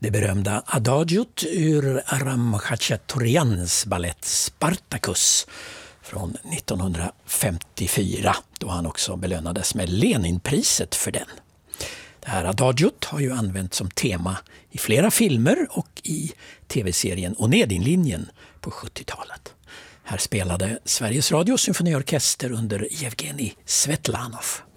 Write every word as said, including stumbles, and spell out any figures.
Det berömda adagiot ur Aram Khachaturians ballett Spartacus från nittonhundrafemtiofyra, då han också belönades med Leninpriset för den. Det här adagiot har ju använts som tema i flera filmer och i tv-serien Onedinlinjen på sjuttiotalet. Här spelade Sveriges Radio symfoniorkester under Evgenij Svetlanov.